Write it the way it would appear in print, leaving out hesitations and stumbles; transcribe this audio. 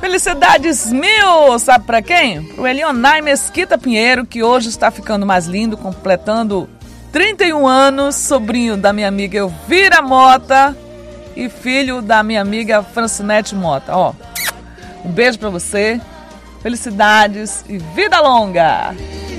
Felicidades mil, sabe pra quem? Pro Elionai Mesquita Pinheiro, que hoje está ficando mais lindo, completando 31 anos, sobrinho da minha amiga Elvira Mota e filho da minha amiga Francinete Mota. Ó, um beijo pra você, felicidades e vida longa!